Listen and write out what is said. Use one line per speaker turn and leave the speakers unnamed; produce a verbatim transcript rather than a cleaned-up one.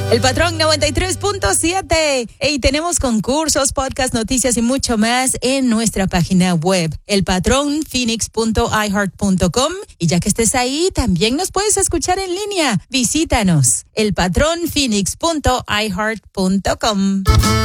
El Patrón noventa y tres punto siete. Y tenemos concursos, podcast, noticias y mucho más en nuestra página web, el patrón phoenix punto i heart punto com. Y ya que estés ahí, también nos puedes escuchar en línea. Visítanos, el patrón phoenix punto i heart punto com.